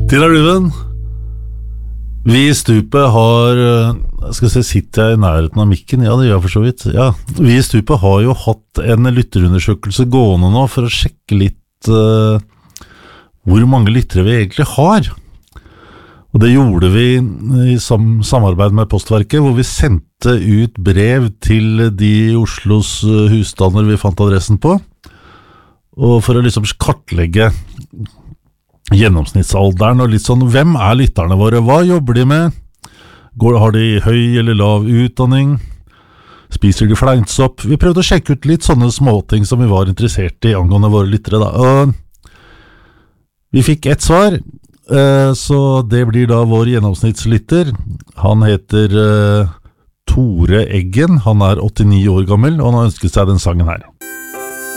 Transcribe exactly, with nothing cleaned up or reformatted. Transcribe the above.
Til Arluven. Vi I Stupet har, skal jeg se, sitter jeg I nærheten av mikken? Ja, det gjør jeg for så vidt. Ja. Vi I Stupet har jo hatt en lytterundersøkelse gående nå for å sjekke litt uh, hvor mange lyttere vi egentlig har. Og det gjorde vi I sam samarbeid med Postverket, hvor vi sendte ut brev til de Oslos husstander vi fant adressen på, og for å liksom kartlegge gjennomsnittsalderen og litt sånn, hvem er lytterne våre, hva jobber de med, Går, har de høy eller lav utdanning, spiser de fleinsopp, vi prøvde å sjekke ut litt sånne småting som vi var interessert I angående våre lyttere da, og vi fikk ett svar, så det blir da vår gjennomsnittslytter, han heter Tore Eggen, han er åttini år gammel, og han har ønsket seg den sangen her.